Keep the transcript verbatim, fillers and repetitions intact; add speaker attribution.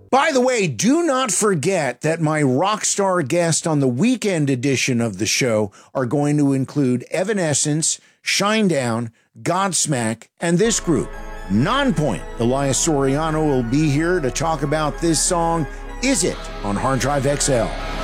Speaker 1: By the way, do not forget that my rock star guests on the weekend edition of the show are going to include Evanescence, Shinedown, Godsmack, and this group. Nonpoint. Elias Soriano will be here to talk about this song, Is It, on Hard Drive X L.